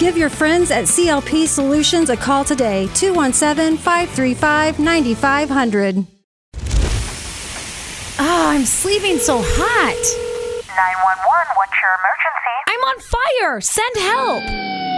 Give your friends at CLP Solutions a call today, 217-535-9500. I'm sleeping so hot. 911, what's your emergency? I'm on fire. Send help.